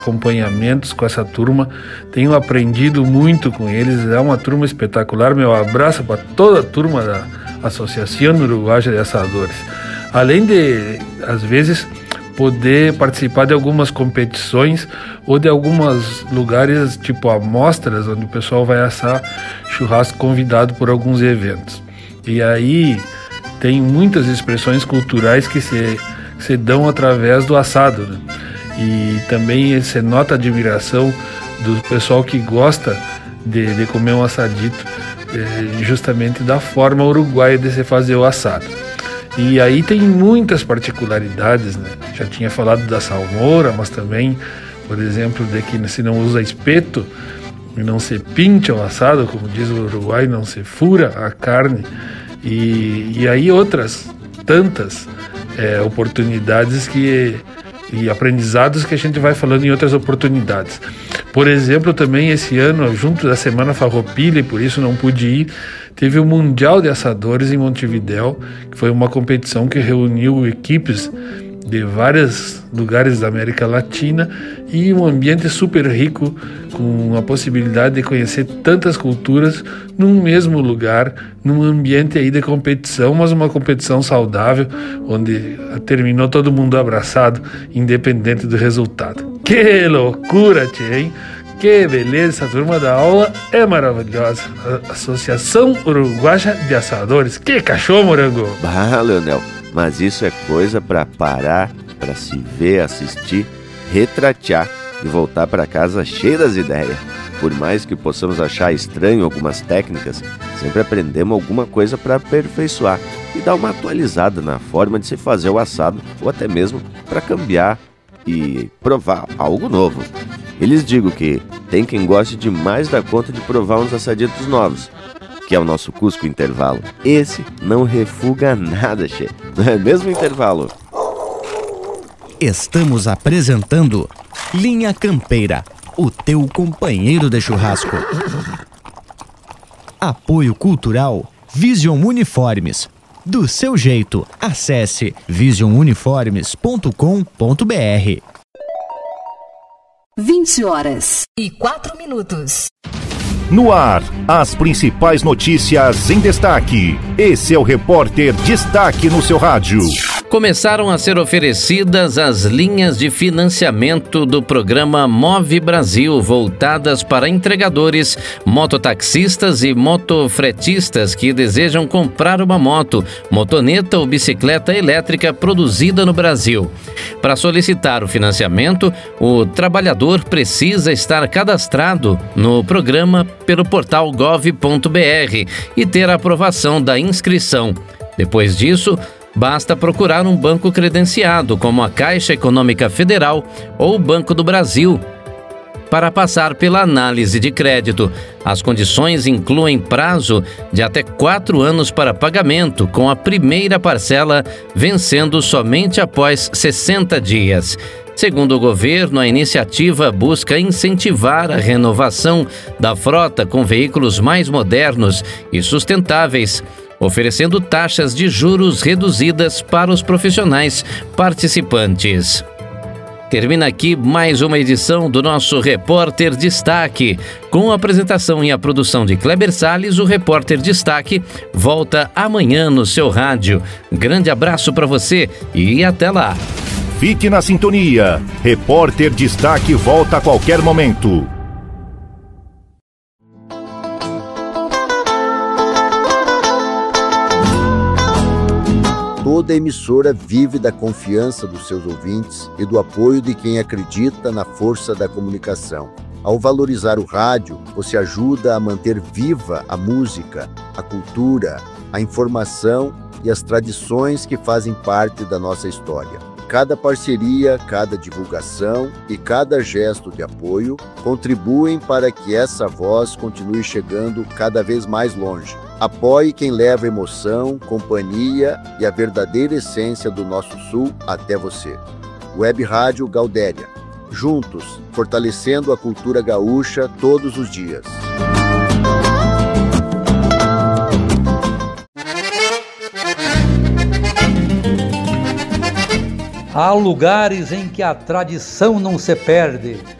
acompanhamentos com essa turma, tenho aprendido muito com eles, é uma turma espetacular. Meu abraço para toda a turma da Associação Uruguaia de Assadores. Além de, às vezes, poder participar de algumas competições ou de alguns lugares, tipo amostras, onde o pessoal vai assar churrasco convidado por alguns eventos. E aí tem muitas expressões culturais que se dão através do assado, né? E também você nota a admiração do pessoal que gosta de comer um assadito, justamente da forma uruguaia de se fazer o assado. E aí tem muitas particularidades, né? Já tinha falado da salmoura, mas também, por exemplo, de que se não usa espeto e não se pincha o assado, como diz o Uruguai, não se fura a carne. E aí outras tantas oportunidades e aprendizados que a gente vai falando em outras oportunidades. Por exemplo, também esse ano, junto da Semana Farroupilha, e por isso não pude ir, teve o Mundial de Assadores em Montevidéu, que foi uma competição que reuniu equipes de vários lugares da América Latina e um ambiente super rico, com a possibilidade de conhecer tantas culturas num mesmo lugar, num ambiente aí de competição, mas uma competição saudável, onde terminou todo mundo abraçado, independente do resultado. Que loucura, tchê, hein? Que beleza, essa turma da aula é maravilhosa. A Associação Uruguaia de Assadores. Que cachorro, morango! Bah, Leonel, mas isso é coisa para parar, para se ver, assistir, retratear e voltar para casa cheio das ideias. Por mais que possamos achar estranho algumas técnicas, sempre aprendemos alguma coisa para aperfeiçoar e dar uma atualizada na forma de se fazer o assado, ou até mesmo para cambiar e provar algo novo. Eles digo que tem quem goste demais da conta de provar uns assaditos novos, que é o nosso Cusco Intervalo. Esse não refuga nada, che. Não é mesmo, Intervalo? Estamos apresentando Linha Campeira, o teu companheiro de churrasco. Apoio Cultural Vision Uniformes. Do seu jeito, acesse visionuniformes.com.br. 20h04. No ar, as principais notícias em destaque. Esse é o Repórter Destaque no seu rádio. Começaram a ser oferecidas as linhas de financiamento do programa Move Brasil, voltadas para entregadores, mototaxistas e motofretistas que desejam comprar uma moto, motoneta ou bicicleta elétrica produzida no Brasil. Para solicitar o financiamento, o trabalhador precisa estar cadastrado no programa pelo portal gov.br e ter a aprovação da inscrição. Depois disso, basta procurar um banco credenciado, como a Caixa Econômica Federal ou o Banco do Brasil, para passar pela análise de crédito. As condições incluem prazo de até 4 anos para pagamento, com a primeira parcela vencendo somente após 60 dias. Segundo o governo, a iniciativa busca incentivar a renovação da frota com veículos mais modernos e sustentáveis, oferecendo taxas de juros reduzidas para os profissionais participantes. Termina aqui mais uma edição do nosso Repórter Destaque. Com a apresentação e a produção de Kleber Salles, o Repórter Destaque volta amanhã no seu rádio. Grande abraço para você e até lá. Fique na sintonia. Repórter Destaque volta a qualquer momento. Toda emissora vive da confiança dos seus ouvintes e do apoio de quem acredita na força da comunicação. Ao valorizar o rádio, você ajuda a manter viva a música, a cultura, a informação e as tradições que fazem parte da nossa história. Cada parceria, cada divulgação e cada gesto de apoio contribuem para que essa voz continue chegando cada vez mais longe. Apoie quem leva emoção, companhia e a verdadeira essência do nosso Sul até você. Web Rádio Gaudéria. Juntos, fortalecendo a cultura gaúcha todos os dias. Há lugares em que a tradição não se perde,